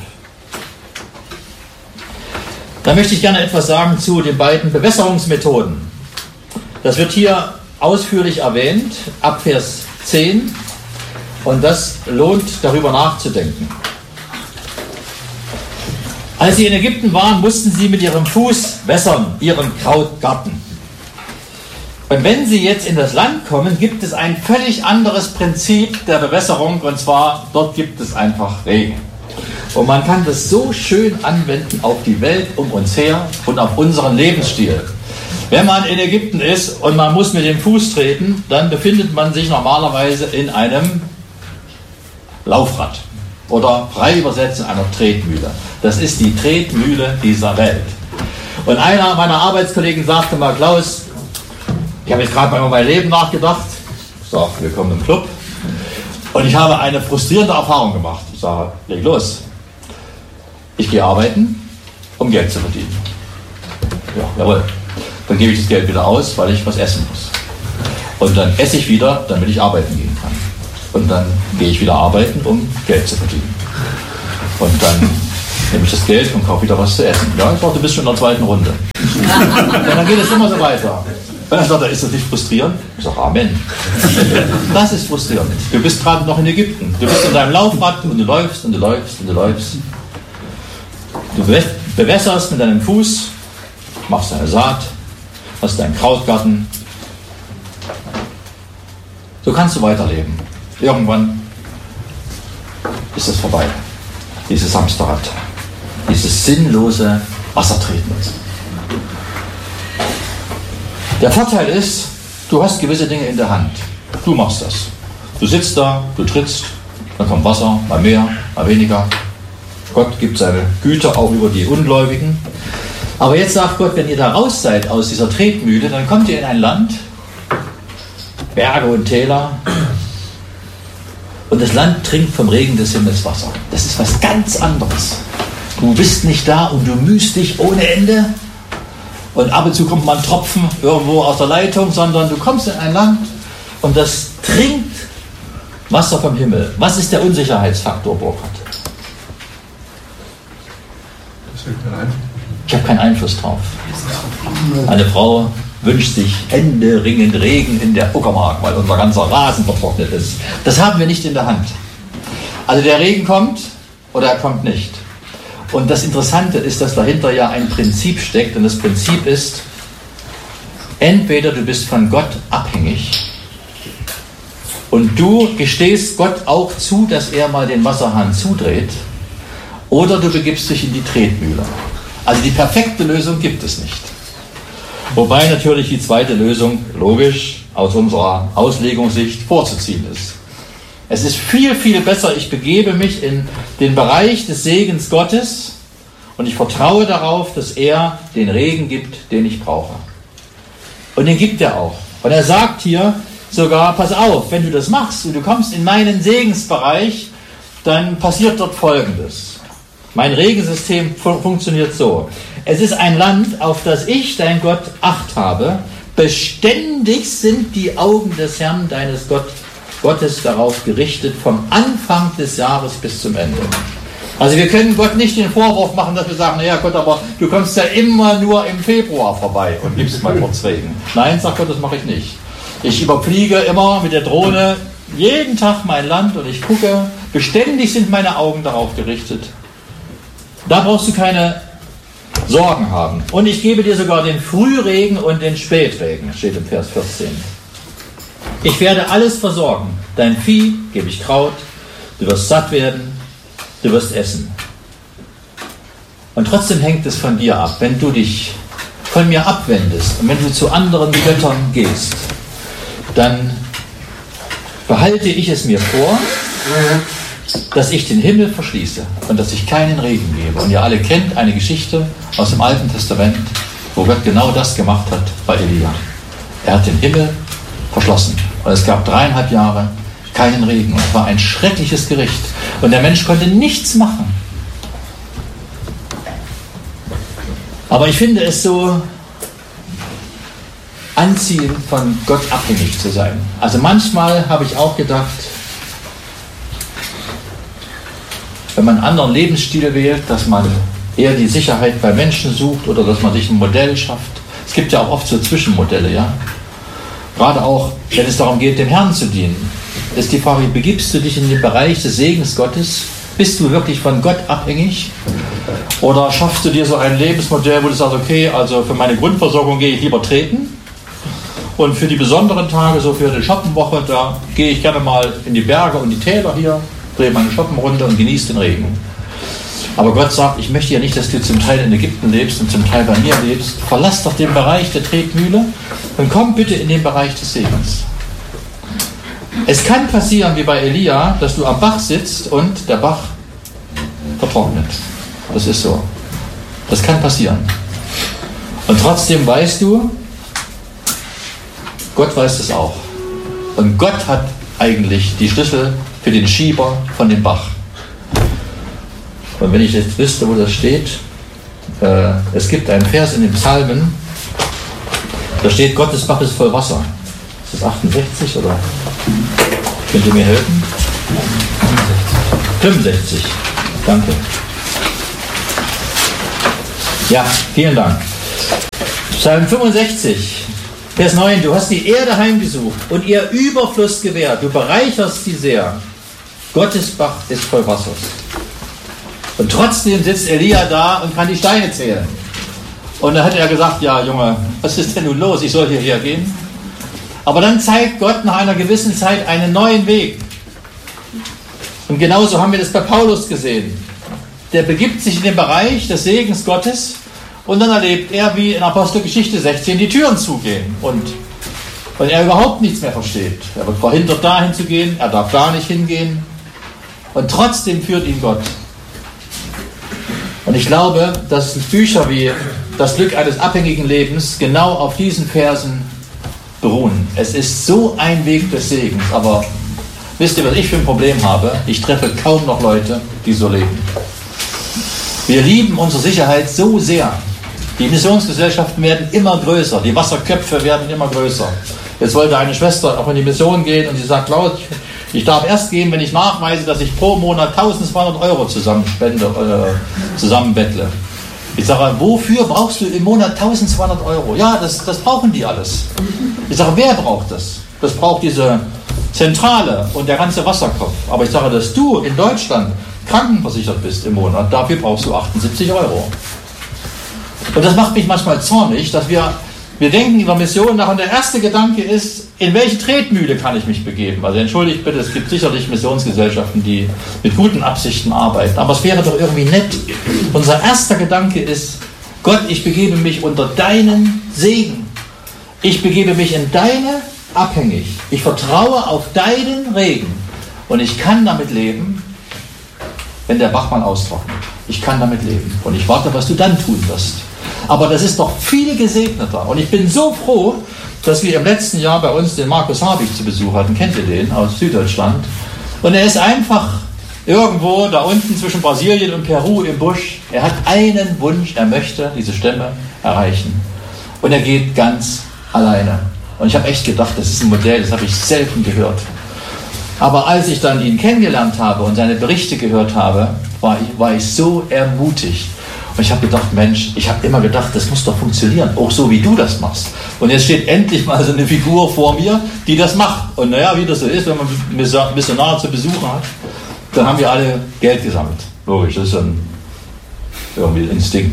Da möchte ich gerne etwas sagen zu den beiden Bewässerungsmethoden. Das wird hier ausführlich erwähnt, ab Vers zehn. Und das lohnt, darüber nachzudenken. Als sie in Ägypten waren, mussten sie mit ihrem Fuß wässern, ihren Krautgarten. Und wenn sie jetzt in das Land kommen, gibt es ein völlig anderes Prinzip der Bewässerung, und zwar, dort gibt es einfach Regen. Und man kann das so schön anwenden auf die Welt um uns her und auf unseren Lebensstil. Wenn man in Ägypten ist und man muss mit dem Fuß treten, dann befindet man sich normalerweise in einem Laufrad. Oder frei übersetzt in einer Tretmühle. Das ist die Tretmühle dieser Welt. Und einer meiner Arbeitskollegen sagte mal, Klaus, ich habe jetzt gerade mal über mein Leben nachgedacht. Ich sage, willkommen im Club. Und ich habe eine frustrierende Erfahrung gemacht. Ich sage, leg los. Ich gehe arbeiten, um Geld zu verdienen. Ja, jawohl. Dann gebe ich das Geld wieder aus, weil ich was essen muss. Und dann esse ich wieder, damit ich arbeiten gehen kann. Und dann gehe ich wieder arbeiten, um Geld zu verdienen. Und dann nehme ich das Geld und kaufe wieder was zu essen. Ja, ich brauche bis schon in der zweiten Runde. Und dann geht es immer so weiter. Und dann sagt er, ist das nicht frustrierend? Ich sage, Amen. Das ist frustrierend. Du bist gerade noch in Ägypten. Du bist in deinem Laufrad und du läufst und du läufst und du läufst. Du bewässerst mit deinem Fuß, machst deine Saat, hast deinen Krautgarten. So kannst du weiterleben. Irgendwann ist es vorbei. Dieses Hamsterrad. Dieses sinnlose Wassertreten. Der Vorteil ist, du hast gewisse Dinge in der Hand. Du machst das. Du sitzt da, du trittst, dann kommt Wasser, mal mehr, mal weniger. Gott gibt seine Güter auch über die Ungläubigen. Aber jetzt sagt Gott, wenn ihr da raus seid aus dieser Tretmühle, dann kommt ihr in ein Land, Berge und Täler, und das Land trinkt vom Regen des Himmels Wasser. Das ist was ganz anderes. Du bist nicht da und du mühst dich ohne Ende. Und ab und zu kommt mal ein Tropfen irgendwo aus der Leitung, sondern du kommst in ein Land und das trinkt Wasser vom Himmel. Was ist der Unsicherheitsfaktor, Burkhard? Ich habe keinen Einfluss drauf. Eine Frau wünscht sich händeringend Regen in der Uckermark, weil unser ganzer Rasen vertrocknet ist. Das haben wir nicht in der Hand. Also der Regen kommt oder er kommt nicht. Und das Interessante ist, dass dahinter ja ein Prinzip steckt. Und das Prinzip ist, entweder du bist von Gott abhängig und du gestehst Gott auch zu, dass er mal den Wasserhahn zudreht, oder du begibst dich in die Tretmühle. Also die perfekte Lösung gibt es nicht. Wobei natürlich die zweite Lösung, logisch, aus unserer Auslegungssicht vorzuziehen ist. Es ist viel, viel besser, ich begebe mich in den Bereich des Segens Gottes und ich vertraue darauf, dass er den Regen gibt, den ich brauche. Und den gibt er auch. Und er sagt hier sogar, pass auf, wenn du das machst und du kommst in meinen Segensbereich, dann passiert dort Folgendes. Mein Regensystem fun- funktioniert so. Es ist ein Land, auf das ich, dein Gott, Acht habe. Beständig sind die Augen des Herrn, deines Gott, Gottes, darauf gerichtet, vom Anfang des Jahres bis zum Ende. Also wir können Gott nicht den Vorwurf machen, dass wir sagen, naja Gott, aber du kommst ja immer nur im Februar vorbei und gibst mal kurz Regen. Nein, sagt Gott, das mache ich nicht. Ich überfliege immer mit der Drohne jeden Tag mein Land und ich gucke, beständig sind meine Augen darauf gerichtet. Da brauchst du keine Sorgen haben. Und ich gebe dir sogar den Frühregen und den Spätregen, steht im Vers vierzehn. Ich werde alles versorgen. Dein Vieh gebe ich Kraut, du wirst satt werden, du wirst essen. Und trotzdem hängt es von dir ab, wenn du dich von mir abwendest und wenn du zu anderen Göttern gehst, dann behalte ich es mir vor, dass ich den Himmel verschließe und dass ich keinen Regen gebe. Und ihr alle kennt eine Geschichte aus dem Alten Testament, wo Gott genau das gemacht hat bei Elia. Er hat den Himmel verschlossen und es gab dreieinhalb Jahre keinen Regen. Und es war ein schreckliches Gericht. Und der Mensch konnte nichts machen. Aber ich finde es so anziehend, von Gott abhängig zu sein. Also manchmal habe ich auch gedacht, wenn man einen anderen Lebensstil wählt, dass man eher die Sicherheit bei Menschen sucht oder dass man sich ein Modell schafft. Es gibt ja auch oft so Zwischenmodelle, ja. Gerade auch, wenn es darum geht, dem Herrn zu dienen, ist die Frage, begibst du dich in den Bereich des Segens Gottes? Bist du wirklich von Gott abhängig? Oder schaffst du dir so ein Lebensmodell, wo du sagst, okay, also für meine Grundversorgung gehe ich lieber treten und für die besonderen Tage, so für die Schoppenwoche, da gehe ich gerne mal in die Berge und die Täler hier, drehe meine Schoppenrunde und genieße den Regen. Aber Gott sagt, ich möchte ja nicht, dass du zum Teil in Ägypten lebst und zum Teil bei mir lebst. Verlass doch den Bereich der Tretmühle und komm bitte in den Bereich des Segens. Es kann passieren, wie bei Elia, dass du am Bach sitzt und der Bach vertrocknet. Das ist so. Das kann passieren. Und trotzdem weißt du, Gott weiß das auch. Und Gott hat eigentlich die Schlüssel für den Schieber von dem Bach. Und wenn ich jetzt wüsste, wo das steht, äh, es gibt einen Vers in den Psalmen, da steht, Gottes Bach ist voll Wasser. Ist das achtundsechzig oder? Könnt ihr mir helfen? fünfundsechzig. Danke. Ja, vielen Dank. Psalm fünfundsechzig, Vers neun. Du hast die Erde heimgesucht und ihr Überfluss gewährt. Du bereicherst sie sehr. Gottes Bach ist voll Wassers. Und trotzdem sitzt Elia da und kann die Steine zählen. Und dann hat er gesagt, ja Junge, was ist denn nun los? Ich soll hierher gehen. Aber dann zeigt Gott nach einer gewissen Zeit einen neuen Weg. Und genauso haben wir das bei Paulus gesehen. Der begibt sich in den Bereich des Segens Gottes und dann erlebt er, wie in Apostelgeschichte sechzehn die Türen zugehen. Und, und er überhaupt nichts mehr versteht. Er wird verhindert, dahin zu gehen. Er darf gar nicht hingehen. Und trotzdem führt ihn Gott. Und ich glaube, dass Bücher wie Das Glück eines abhängigen Lebens genau auf diesen Versen beruhen. Es ist so ein Weg des Segens, aber wisst ihr, was ich für ein Problem habe? Ich treffe kaum noch Leute, die so leben. Wir lieben unsere Sicherheit so sehr. Die Missionsgesellschaften werden immer größer, die Wasserköpfe werden immer größer. Jetzt wollte eine Schwester auch in die Mission gehen und sie sagt, Klaus, ich darf erst gehen, wenn ich nachweise, dass ich pro Monat eintausendzweihundert Euro zusammenspende, äh, zusammenbettle. Ich sage, wofür brauchst du im Monat eintausendzweihundert Euro? Ja, das, das brauchen die alles. Ich sage, wer braucht das? Das braucht diese Zentrale und der ganze Wasserkopf. Aber ich sage, dass du in Deutschland krankenversichert bist im Monat, dafür brauchst du achtundsiebzig Euro. Und das macht mich manchmal zornig, dass wir, wir denken in der Mission nach und der erste Gedanke ist, in welche Tretmühle kann ich mich begeben? Also entschuldigt bitte, es gibt sicherlich Missionsgesellschaften, die mit guten Absichten arbeiten, aber es wäre doch irgendwie nett. Unser erster Gedanke ist, Gott, ich begebe mich unter deinen Segen. Ich begebe mich in deine abhängig. Ich vertraue auf deinen Regen. Und ich kann damit leben, wenn der Bach mal austrocknet. Ich kann damit leben. Und ich warte, was du dann tun wirst. Aber das ist doch viel gesegneter. Und ich bin so froh, dass wir im letzten Jahr bei uns den Markus Habig zu Besuch hatten. Kennt ihr den? Aus Süddeutschland. Und er ist einfach irgendwo da unten zwischen Brasilien und Peru im Busch. Er hat einen Wunsch. Er möchte diese Stämme erreichen. Und er geht ganz alleine. Und ich habe echt gedacht, das ist ein Modell, das habe ich selten gehört. Aber als ich dann ihn kennengelernt habe und seine Berichte gehört habe, war ich, war ich so ermutigt. Und ich habe gedacht, Mensch, ich habe immer gedacht, das muss doch funktionieren, auch so wie du das machst. Und jetzt steht endlich mal so eine Figur vor mir, die das macht. Und naja, wie das so ist, wenn man Missionare zu Besuch hat, dann haben wir alle Geld gesammelt. Logisch, das ist ein irgendwie Instinkt.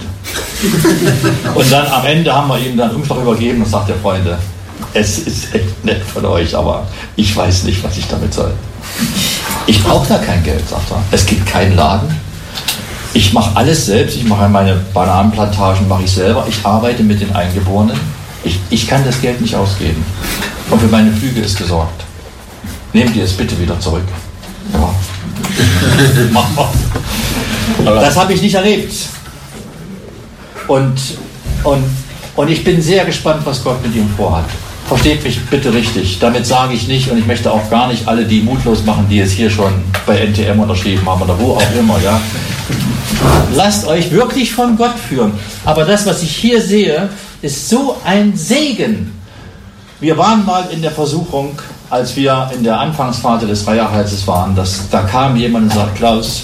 Und dann am Ende haben wir ihm dann einen Umschlag übergeben und sagt der Freunde, es ist echt nett von euch, aber ich weiß nicht, was ich damit soll. Ich brauche da kein Geld, sagt er. Es gibt keinen Laden. Ich mache alles selbst. Ich mache meine Bananenplantagen, mache ich selber. Ich arbeite mit den Eingeborenen. Ich, ich kann das Geld nicht ausgeben. Und für meine Flüge ist gesorgt. Nehmt ihr es bitte wieder zurück. Ja. Mach mal. Das habe ich nicht erlebt. Und, und, und ich bin sehr gespannt, was Gott mit ihm vorhat. Versteht mich bitte richtig. Damit sage ich nicht, und ich möchte auch gar nicht alle die mutlos machen, die es hier schon bei N T M unterschrieben haben oder wo auch immer. Ja. Lasst euch wirklich von Gott führen. Aber das, was ich hier sehe, ist so ein Segen. Wir waren mal in der Versuchung, als wir in der Anfangsphase des Reiherhalses waren, dass, da kam jemand und sagt, Klaus,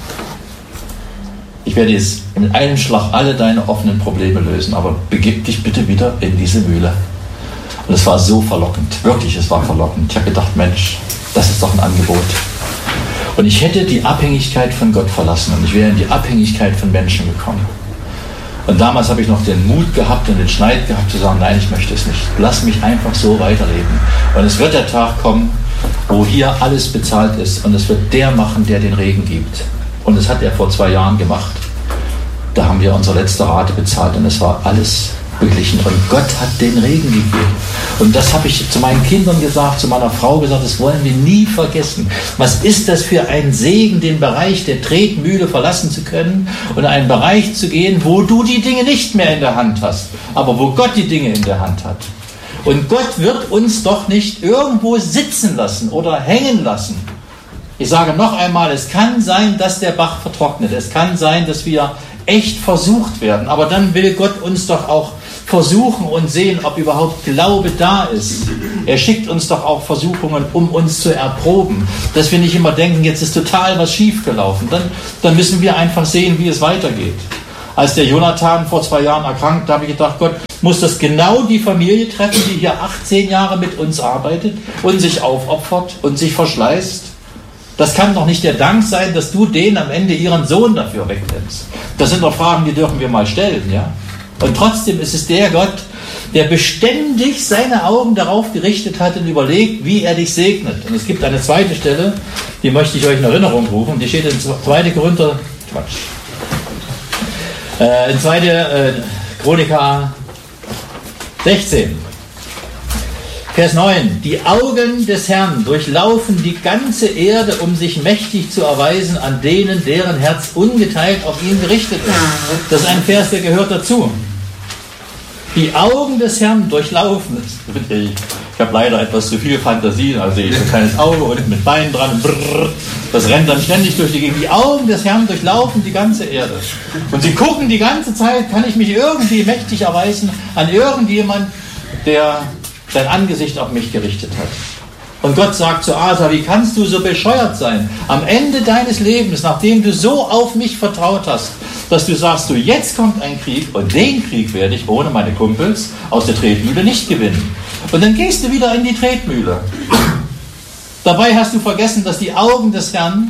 ich werde jetzt mit einem Schlag alle deine offenen Probleme lösen, aber begib dich bitte wieder in diese Mühle. Und es war so verlockend, wirklich, es war verlockend. Ich habe gedacht, Mensch, das ist doch ein Angebot. Und ich hätte die Abhängigkeit von Gott verlassen und ich wäre in die Abhängigkeit von Menschen gekommen. Und damals habe ich noch den Mut gehabt und den Schneid gehabt zu sagen, nein, ich möchte es nicht. Lass mich einfach so weiterleben. Und es wird der Tag kommen, wo hier alles bezahlt ist und es wird der machen, der den Regen gibt. Und das hat er vor zwei Jahren gemacht. Da haben wir unsere letzte Rate bezahlt und es war alles beglichen. Und Gott hat den Regen gegeben. Und das habe ich zu meinen Kindern gesagt, zu meiner Frau gesagt, das wollen wir nie vergessen. Was ist das für ein Segen, den Bereich der Tretmühle verlassen zu können und in einen Bereich zu gehen, wo du die Dinge nicht mehr in der Hand hast, aber wo Gott die Dinge in der Hand hat. Und Gott wird uns doch nicht irgendwo sitzen lassen oder hängen lassen. Ich sage noch einmal, es kann sein, dass der Bach vertrocknet. Es kann sein, dass wir echt versucht werden. Aber dann will Gott uns doch auch versuchen und sehen, ob überhaupt Glaube da ist. Er schickt uns doch auch Versuchungen, um uns zu erproben. Dass wir nicht immer denken, jetzt ist total was schiefgelaufen. Dann, dann müssen wir einfach sehen, wie es weitergeht. Als der Jonathan vor zwei Jahren erkrankt, da habe ich gedacht, Gott, muss das genau die Familie treffen, die hier achtzehn Jahre mit uns arbeitet und sich aufopfert und sich verschleißt? Das kann doch nicht der Dank sein, dass du denen am Ende ihren Sohn dafür wegnimmst. Das sind doch Fragen, die dürfen wir mal stellen, ja? Und trotzdem ist es der Gott, der beständig seine Augen darauf gerichtet hat und überlegt, wie er dich segnet. Und es gibt eine zweite Stelle, die möchte ich euch in Erinnerung rufen, die steht in zweiter Korinther, Quatsch, äh, in zweiter Äh, Chroniker sechzehn. Vers neun. Die Augen des Herrn durchlaufen die ganze Erde, um sich mächtig zu erweisen an denen, deren Herz ungeteilt auf ihn gerichtet ist. Das ist ein Vers, der gehört dazu. Die Augen des Herrn durchlaufen. Ich habe leider etwas zu viel Fantasie, also ich habe ein kleines Auge unten mit Beinen dran. Brrr, das rennt dann ständig durch die Gegend. Die Augen des Herrn durchlaufen die ganze Erde. Und sie gucken die ganze Zeit, kann ich mich irgendwie mächtig erweisen an irgendjemand, der sein Angesicht auf mich gerichtet hat. Und Gott sagt zu Asa, wie kannst du so bescheuert sein? Am Ende deines Lebens, nachdem du so auf mich vertraut hast, dass du sagst, du, jetzt kommt ein Krieg und den Krieg werde ich ohne meine Kumpels aus der Tretmühle nicht gewinnen. Und dann gehst du wieder in die Tretmühle. Dabei hast du vergessen, dass die Augen des Herrn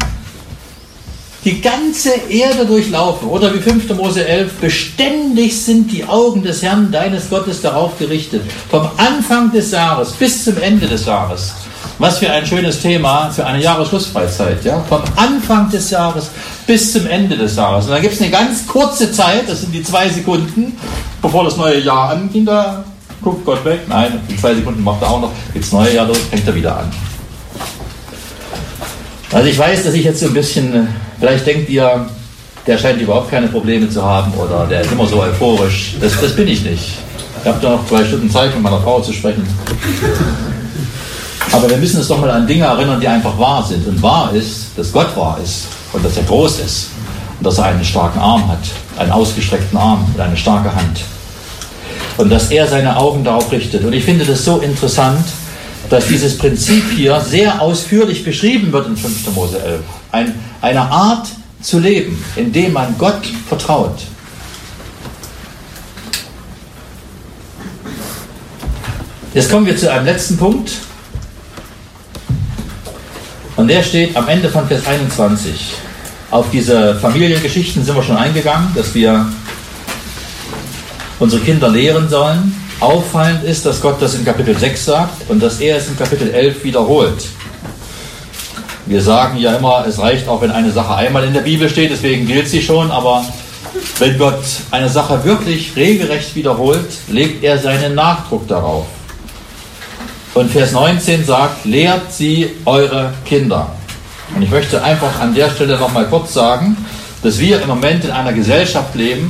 die ganze Erde durchlaufen. Oder wie fünfter Mose elf, beständig sind die Augen des Herrn, deines Gottes, darauf gerichtet. Vom Anfang des Jahres bis zum Ende des Jahres. Was für ein schönes Thema für eine Jahresschlussfreizeit. Ja? Vom Anfang des Jahres bis zum Ende des Jahres. Und dann gibt es eine ganz kurze Zeit, das sind die zwei Sekunden, bevor das neue Jahr angeht. Da guckt Gott weg. Nein, die zwei Sekunden macht er auch noch. Geht das neue Jahr los, fängt er wieder an. Also ich weiß, dass ich jetzt so ein bisschen, vielleicht denkt ihr, der scheint überhaupt keine Probleme zu haben oder der ist immer so euphorisch. Das, das bin ich nicht. Ich habe da noch zwei Stunden Zeit, mit meiner Frau zu sprechen. Aber wir müssen uns doch mal an Dinge erinnern, die einfach wahr sind. Und wahr ist, dass Gott wahr ist und dass er groß ist und dass er einen starken Arm hat, einen ausgestreckten Arm und eine starke Hand. Und dass er seine Augen darauf richtet. Und ich finde das so interessant, dass dieses Prinzip hier sehr ausführlich beschrieben wird in fünfter Mose elf. Ein, eine Art zu leben, indem man Gott vertraut. Jetzt kommen wir zu einem letzten Punkt. Und der steht am Ende von Vers einundzwanzig. Auf diese Familiengeschichten sind wir schon eingegangen, dass wir unsere Kinder lehren sollen. Auffallend ist, dass Gott das in Kapitel sechs sagt und dass er es in Kapitel elf wiederholt. Wir sagen ja immer, es reicht auch, wenn eine Sache einmal in der Bibel steht, deswegen gilt sie schon, aber wenn Gott eine Sache wirklich regelrecht wiederholt, legt er seinen Nachdruck darauf. Und Vers neunzehn sagt, lehrt sie eure Kinder. Und ich möchte einfach an der Stelle noch mal kurz sagen, dass wir im Moment in einer Gesellschaft leben,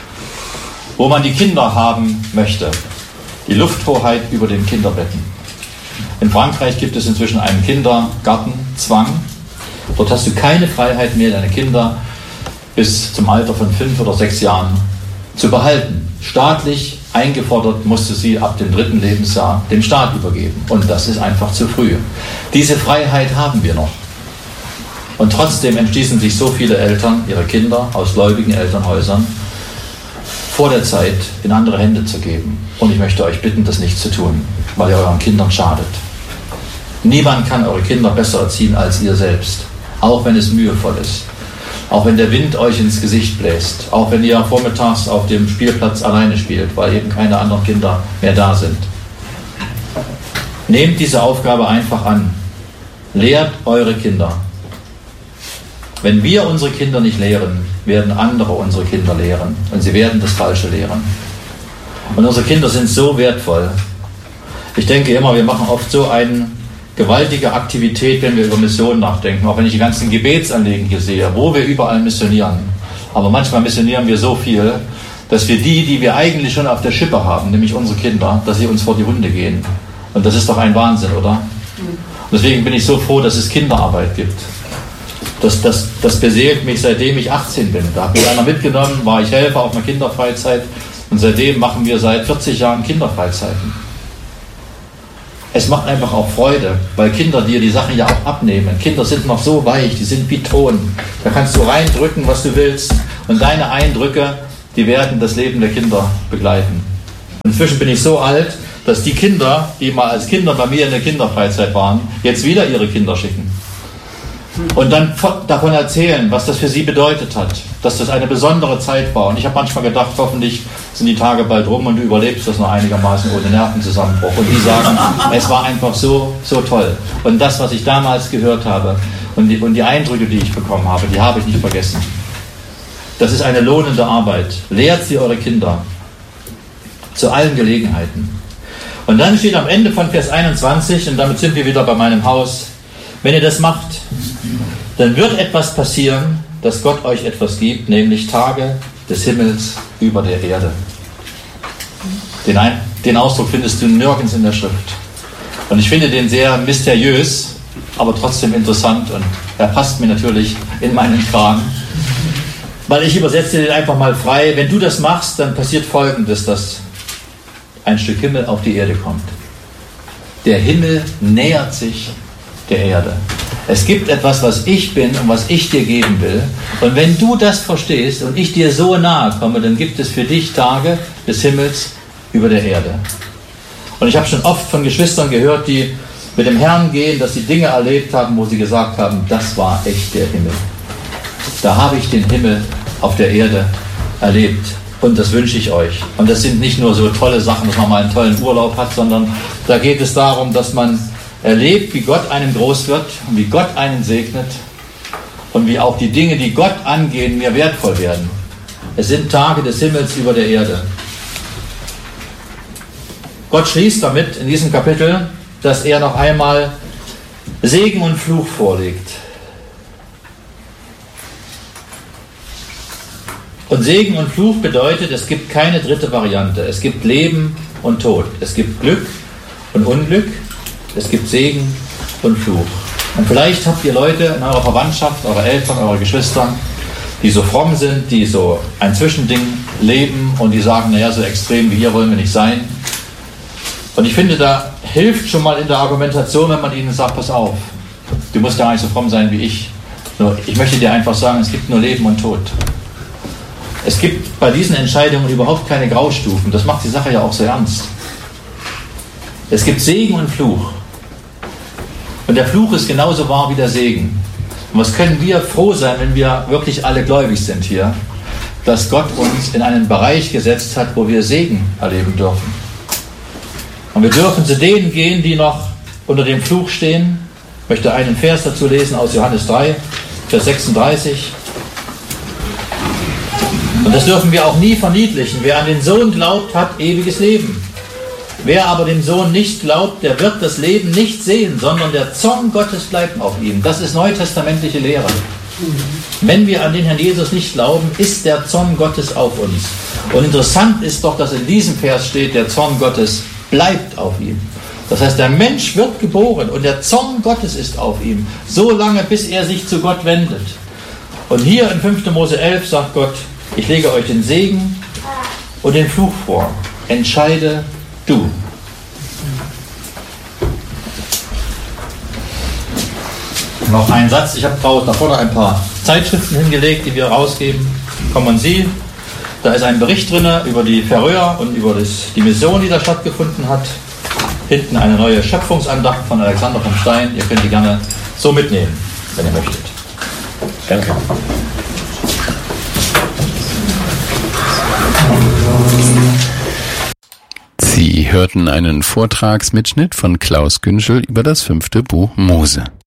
wo man die Kinder haben möchte. Die Lufthoheit über den Kinderbetten. In Frankreich gibt es inzwischen einen Kindergartenzwang. Dort hast du keine Freiheit mehr, deine Kinder bis zum Alter von fünf oder sechs Jahren zu behalten. Staatlich eingefordert musst du sie ab dem dritten Lebensjahr dem Staat übergeben. Und das ist einfach zu früh. Diese Freiheit haben wir noch. Und trotzdem entschließen sich so viele Eltern, ihre Kinder aus gläubigen Elternhäusern, vor der Zeit in andere Hände zu geben. Und ich möchte euch bitten, das nicht zu tun, weil ihr euren Kindern schadet. Niemand kann eure Kinder besser erziehen als ihr selbst, auch wenn es mühevoll ist. Auch wenn der Wind euch ins Gesicht bläst, auch wenn ihr vormittags auf dem Spielplatz alleine spielt, weil eben keine anderen Kinder mehr da sind. Nehmt diese Aufgabe einfach an. Lehrt eure Kinder. Wenn wir unsere Kinder nicht lehren, werden andere unsere Kinder lehren. Und sie werden das Falsche lehren. Und unsere Kinder sind so wertvoll. Ich denke immer, wir machen oft so eine gewaltige Aktivität, wenn wir über Missionen nachdenken. Auch wenn ich die ganzen Gebetsanliegen hier sehe, wo wir überall missionieren. Aber manchmal missionieren wir so viel, dass wir die, die wir eigentlich schon auf der Schippe haben, nämlich unsere Kinder, dass sie uns vor die Hunde gehen. Und das ist doch ein Wahnsinn, oder? Und deswegen bin ich so froh, dass es Kinderarbeit gibt. Das, das, das beseelt mich, seitdem ich achtzehn bin. Da hat mich einer mitgenommen, war ich Helfer auf einer Kinderfreizeit. Und seitdem machen wir seit vierzig Jahren Kinderfreizeiten. Es macht einfach auch Freude, weil Kinder dir die Sachen ja auch abnehmen. Kinder sind noch so weich, die sind wie Ton. Da kannst du reindrücken, was du willst. Und deine Eindrücke, die werden das Leben der Kinder begleiten. Inzwischen bin ich so alt, dass die Kinder, die mal als Kinder bei mir in der Kinderfreizeit waren, jetzt wieder ihre Kinder schicken. Und dann davon erzählen, was das für sie bedeutet hat, dass das eine besondere Zeit war. Und ich habe manchmal gedacht, hoffentlich sind die Tage bald rum und du überlebst das noch einigermaßen ohne Nervenzusammenbruch. Und die sagen, es war einfach so, so toll. Und das, was ich damals gehört habe und die, und die Eindrücke, die ich bekommen habe, die habe ich nicht vergessen. Das ist eine lohnende Arbeit. Lehrt sie eure Kinder zu allen Gelegenheiten. Und dann steht am Ende von Vers einundzwanzig, und damit sind wir wieder bei meinem Haus, wenn ihr das macht, dann wird etwas passieren, dass Gott euch etwas gibt, nämlich Tage des Himmels über der Erde. Den, Ein- den Ausdruck findest du nirgends in der Schrift. Und ich finde den sehr mysteriös, aber trotzdem interessant, und er passt mir natürlich in meinen Kragen. Weil ich übersetze den einfach mal frei. Wenn du das machst, dann passiert Folgendes, dass ein Stück Himmel auf die Erde kommt. Der Himmel nähert sich der Erde. Es gibt etwas, was ich bin und was ich dir geben will. Und wenn du das verstehst und ich dir so nahe komme, dann gibt es für dich Tage des Himmels über der Erde. Und ich habe schon oft von Geschwistern gehört, die mit dem Herrn gehen, dass sie Dinge erlebt haben, wo sie gesagt haben, das war echt der Himmel. Da habe ich den Himmel auf der Erde erlebt. Und das wünsche ich euch. Und das sind nicht nur so tolle Sachen, dass man mal einen tollen Urlaub hat, sondern da geht es darum, dass man erlebt, wie Gott einem groß wird und wie Gott einen segnet und wie auch die Dinge, die Gott angehen, mir wertvoll werden. Es sind Tage des Himmels über der Erde. Gott schließt damit in diesem Kapitel, dass er noch einmal Segen und Fluch vorlegt. Und Segen und Fluch bedeutet, es gibt keine dritte Variante. Es gibt Leben und Tod. Es gibt Glück und Unglück. Es gibt Segen und Fluch. Und vielleicht habt ihr Leute in eurer Verwandtschaft, eure Eltern, eure Geschwister, die so fromm sind, die so ein Zwischending leben und die sagen, naja, so extrem wie ihr wollen wir nicht sein. Und ich finde, da hilft schon mal in der Argumentation, wenn man ihnen sagt, pass auf, du musst ja nicht so fromm sein wie ich. Nur, ich möchte dir einfach sagen, es gibt nur Leben und Tod. Es gibt bei diesen Entscheidungen überhaupt keine Graustufen. Das macht die Sache ja auch so ernst. Es gibt Segen und Fluch. Und der Fluch ist genauso wahr wie der Segen. Und was können wir froh sein, wenn wir wirklich alle gläubig sind hier, dass Gott uns in einen Bereich gesetzt hat, wo wir Segen erleben dürfen. Und wir dürfen zu denen gehen, die noch unter dem Fluch stehen. Ich möchte einen Vers dazu lesen aus Johannes drei, Vers sechsunddreißig. Und das dürfen wir auch nie verniedlichen. Wer an den Sohn glaubt, hat ewiges Leben. Wer aber dem Sohn nicht glaubt, der wird das Leben nicht sehen, sondern der Zorn Gottes bleibt auf ihm. Das ist neutestamentliche Lehre. Wenn wir an den Herrn Jesus nicht glauben, ist der Zorn Gottes auf uns. Und interessant ist doch, dass in diesem Vers steht, der Zorn Gottes bleibt auf ihm. Das heißt, der Mensch wird geboren und der Zorn Gottes ist auf ihm, so lange, bis er sich zu Gott wendet. Und hier in fünfter Mose elf sagt Gott, ich lege euch den Segen und den Fluch vor. Entscheide du. Noch ein Satz. Ich habe draußen nach vorne ein paar Zeitschriften hingelegt, die wir rausgeben. Kommen Sie. Da ist ein Bericht drin über die Färöer und über das, die Mission, die da stattgefunden hat. Hinten eine neue Schöpfungsandacht von Alexander vom Stein. Ihr könnt die gerne so mitnehmen, wenn ihr möchtet. Danke. Sie hörten einen Vortragsmitschnitt von Klaus Günschel über das fünfte Buch Mose.